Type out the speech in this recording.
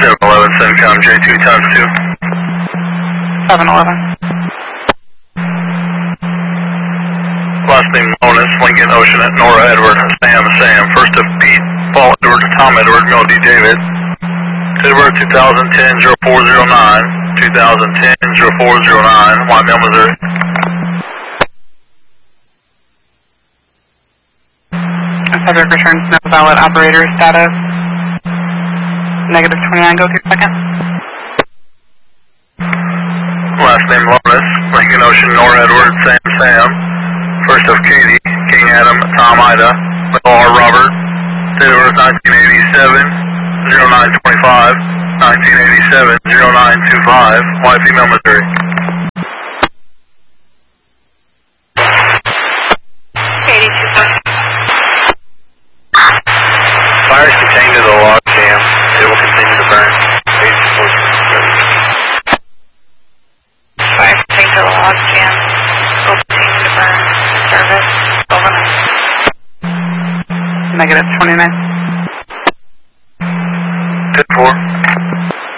711, Syncom J2 times 2. 711. Last name Lonis, Lincoln Ocean at Nora Edward, Sam. First of Pete, Paul Edward, Tom Edward, no D David. Edward 2010-0409, 2010-0409, Lymedale, Missouri. Subject returns no valid operator status. Negative 29, go through second. Last name Lonis, Lincoln Ocean, Nora Edward, Sam. First of Katie, King Adam, Tom Ida, Middle R. Robert. Date of birth 1987-0925, 1987-0925, Y female, Missouri. Katie, 24. Fire is contained to the log jam. It will continue to burn. Fire contained to the log jam. Will continue to burn. Service. Overnight. Negative 29. 10-4.